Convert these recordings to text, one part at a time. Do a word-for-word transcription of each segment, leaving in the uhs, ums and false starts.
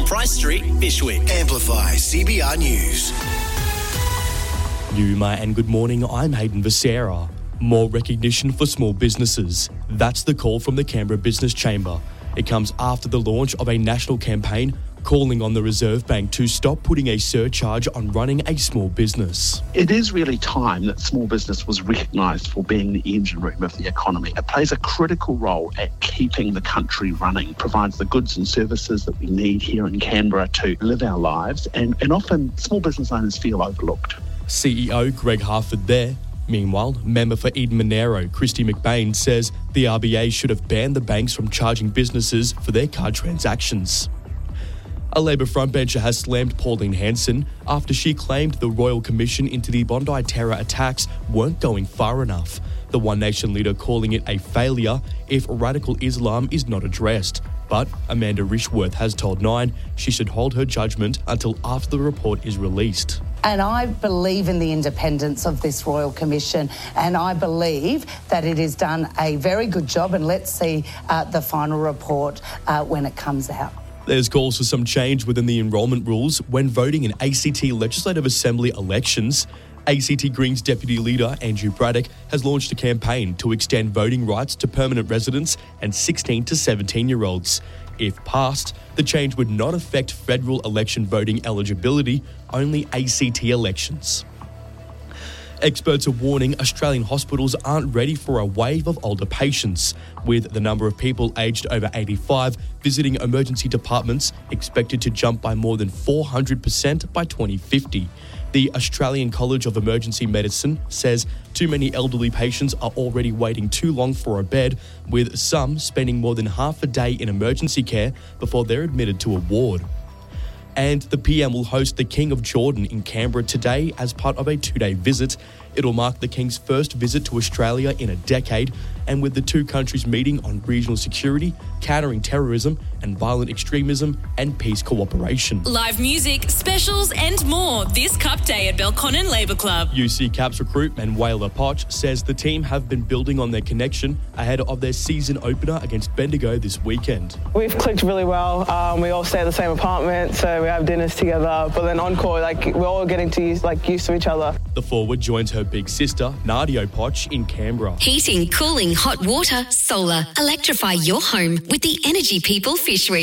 Price Street, Bishwick. Amplify C B R News. Yuma and good morning, I'm Hayden Becerra. More recognition for small businesses. That's the call from the Canberra Business Chamber. It comes after the launch of a national campaign calling on the Reserve Bank to stop putting a surcharge on running a small business. It is really time that small business was recognised for being the engine room of the economy. It plays a critical role at keeping the country running, provides the goods and services that we need here in Canberra to live our lives, and, and often small business owners feel overlooked. C E O Greg Harford there. Meanwhile, member for Eden Monero, Christy McBain, says the R B A should have banned the banks from charging businesses for their card transactions. A Labor frontbencher has slammed Pauline Hanson after she claimed the Royal Commission into the Bondi terror attacks weren't going far enough. The One Nation leader calling it a failure if radical Islam is not addressed. But Amanda Rishworth has told Nine she should hold her judgment until after the report is released. And I believe in the independence of this Royal Commission, and I believe that it has done a very good job, and let's see uh, the final report uh, when it comes out. There's calls for some change within the enrolment rules when voting in A C T Legislative Assembly elections. A C T Greens Deputy Leader Andrew Braddock has launched a campaign to extend voting rights to permanent residents and sixteen to seventeen-year-olds. If passed, the change would not affect federal election voting eligibility, only A C T elections. Experts are warning Australian hospitals aren't ready for a wave of older patients, with the number of people aged over eighty-five visiting emergency departments expected to jump by more than four hundred percent by twenty fifty. The Australian College of Emergency Medicine says too many elderly patients are already waiting too long for a bed, with some spending more than half a day in emergency care before they're admitted to a ward. And the P M will host the King of Jordan in Canberra today as part of a two-day visit. It'll mark the King's first visit to Australia in a decade, and with the two countries meeting on regional security, countering terrorism and violent extremism, and peace cooperation. Live music, specials and more this Cup Day at Belconnen Labour Club. U C Caps recruit Manuela Poch says the team have been building on their connection ahead of their season opener against Bendigo this weekend. We've clicked really well. Um, we all stay at the same apartment, so we have dinners together. But then on court, like we're all getting to use like used to each other. The forward joins her big sister Nadia Poch in Canberra. Heating, cooling, hot water, solar. Electrify your home with the Energy People Fishwick.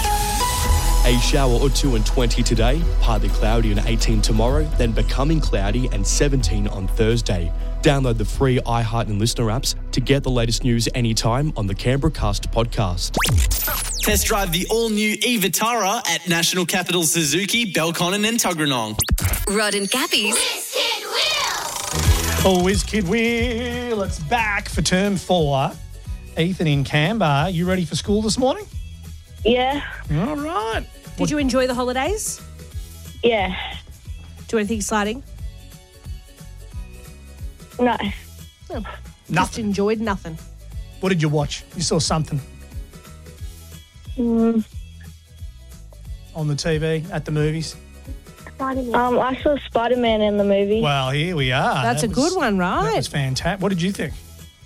A shower or two and twenty today, partly cloudy and eighteen tomorrow, then becoming cloudy and seventeen on Thursday. Download the free iHeart and Listener apps to get the latest news anytime on the Canberra Cast podcast. Test drive the all-new e-Vitara at National Capital Suzuki, Belconnen and Tuggeranong. Rod and Gabby's Oh, Whiz Kid Will. It's back for term four. Ethan in Canberra, you ready for school this morning? Yeah. All right. Did What- you enjoy the holidays? Yeah. Do anything exciting? No. No. Just Nothing. enjoyed nothing. What did you watch? You saw something Mm, on the T V, at the movies? um, I saw Spider-Man in the movie. Well, here we are. That's That a good was- one, That right? was fantastic. What did you think?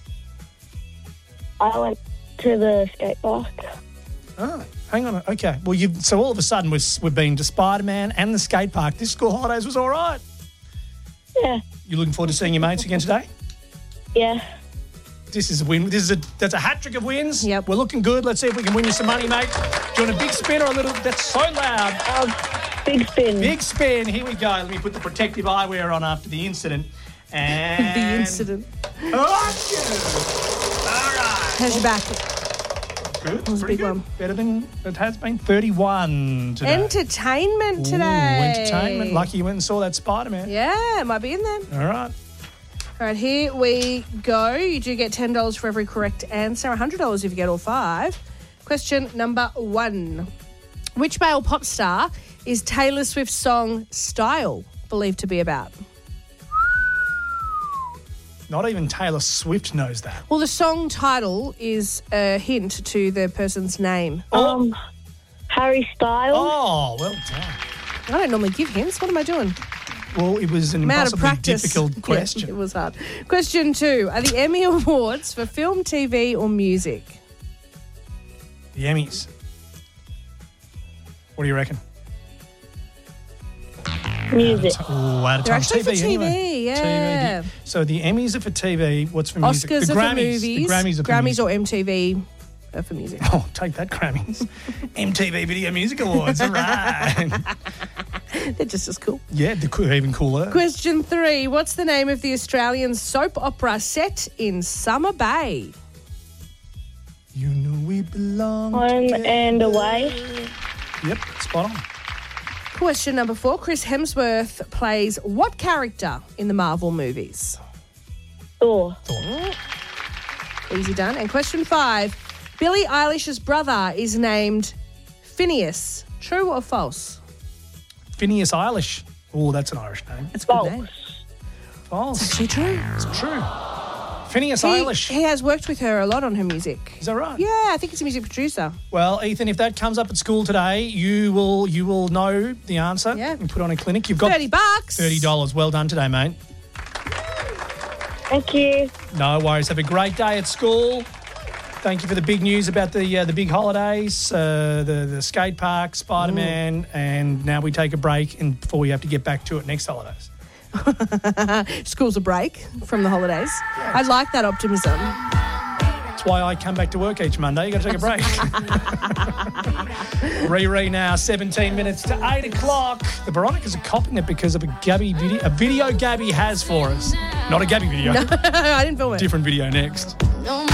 I went to the skate park. Oh, hang on. Okay. Well, you so all of a sudden we've, we've been to Spider-Man and the skate park. This school holidays was all right. Yeah. You looking forward to seeing your mates again today? Yeah. This is a win. This is a that's a hat trick of wins. Yep. We're looking good. Let's see if we can win you some money, mate. Do you want a big spin or a little? That's so loud. Um, big spin. Big spin. Here we go. Let me put the protective eyewear on after the incident. And The incident. Oh, all right. How's your back? Good. was a Pretty big good. one. Better than it has been. thirty-one today. Entertainment Ooh, today. entertainment. Lucky you went and saw that Spider-Man. Yeah, it might be in there. All right. All right, here we go. You do get ten dollars for every correct answer, one hundred dollars if you get all five. Question number one. Which male pop star is Taylor Swift's song Style believed to be about? Not even Taylor Swift knows that. Well, the song title is a hint to the person's name. Um, Harry Styles. Oh, well done. I don't normally give hints. What am I doing? Well, it was an I'm out of impossibly practice. difficult question. Yeah, it was hard. Question two. Are the Emmy Awards for film, T V or music? The Emmys. What do you reckon? Music. Oh, out of They're time. actually for T V, anyway. yeah. T V. So the Emmys are for T V. What's for music? Oscars the are Grammys. for movies. The Grammys are for Grammys music. or M T V are for music. Oh, take that, Grammys. M T V Video Music Awards. All right. They're just as cool. Yeah, they're cool, even cooler. Question three. What's the name of the Australian soap opera set in Summer Bay? You know we belong Home together. and Away. Yep, spot on. Question number four. Chris Hemsworth plays what character in the Marvel movies? Thor. Easy done. And question five. Billie Eilish's brother is named Phineas. True or false? Phineas Eilish. Oh, that's an Irish name. That's a good False. name. False. Actually true. It's true. Phineas He, Eilish. he has worked with her a lot on her music. Is that right? Yeah, I think he's a music producer. Well, Ethan, if that comes up at school today, you will you will know the answer Yeah. and put on a clinic. You've got thirty bucks. thirty dollars. Well done today, mate. Thank you. No worries. Have a great day at school. Thank you for the big news about the uh, the big holidays, uh, the the skate park, Spider-Man, and now we take a break and before we have to get back to it next holidays. School's a break from the holidays. I like that optimism. That's why I come back to work each Monday. You got to take a break. Re-re now, seventeen minutes to eight o'clock. The Veronicas are copying it because of a Gabby video, a video Gabby has for us. Not a Gabby video. I didn't film it. Different video next.